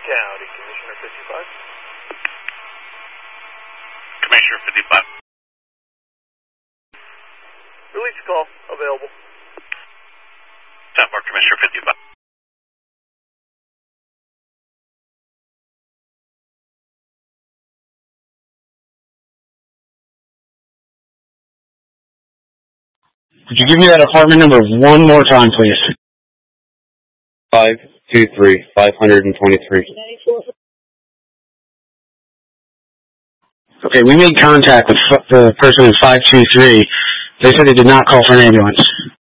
County, Commissioner 55. Commissioner 55. Release call available. 10-4, Commissioner 55. Could you give me that apartment number one more time, please? 523, 523. Okay, we made contact with the person in 523. They said they did not call for an ambulance.